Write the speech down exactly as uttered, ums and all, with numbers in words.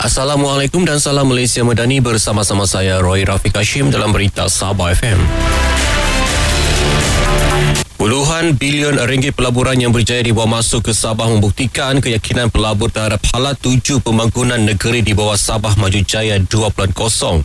Assalamualaikum dan salam Malaysia Madani, bersama-sama saya Roy Rafiq Hashim dalam Berita Sabah F M. Puluhan bilion ringgit pelaburan yang berjaya dibawa masuk ke Sabah membuktikan keyakinan pelabur terhadap hala tuju pembangunan negeri di bawah Sabah Maju Jaya dua titik kosong.